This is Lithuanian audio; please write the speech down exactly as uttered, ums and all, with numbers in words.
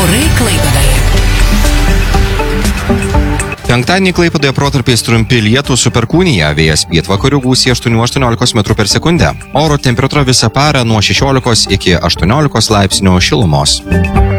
Orai Klaipėdoje. Penktadienį Klaipėdoje protarpiais trumpi lietūs su perkūnija, vėjas pietvakarių gūsiai aštuoni aštuoniolikos metrų per sekundę. Oro temperatūra visą parą nuo šešiolikos iki aštuoniolikos laipsnių šilumos.